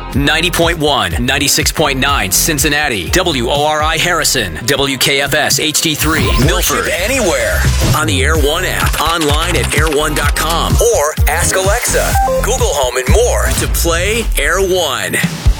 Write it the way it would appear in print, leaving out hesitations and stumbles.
90.1, 96.9 Cincinnati, WORI Harrison, WKFS HD3 Milford. Anywhere on the Air One app, online at air1.com, or ask Alexa, Google Home, and more to play Air One.